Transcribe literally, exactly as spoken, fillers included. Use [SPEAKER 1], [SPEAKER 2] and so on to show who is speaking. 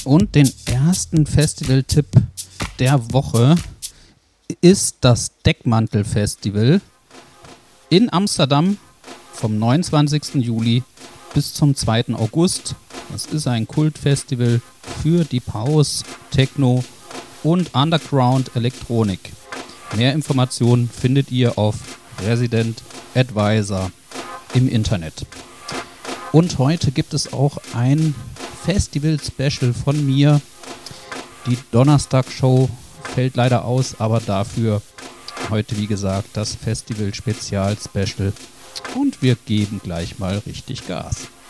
[SPEAKER 1] Und den ersten Festival-Tipp der Woche ist das Deckmantel-Festival in Amsterdam vom neunundzwanzigsten Juli bis zum zweiten August. Das ist ein Kultfestival für Deep House, Techno und Underground Elektronik. Mehr Informationen findet ihr auf Resident Advisor im Internet. Und heute gibt es auch ein Festival-Special von mir. Die Donnerstag-Show fällt leider aus, aber dafür heute, wie gesagt, das Festival-Spezial-Special. Und wir geben gleich mal richtig Gas.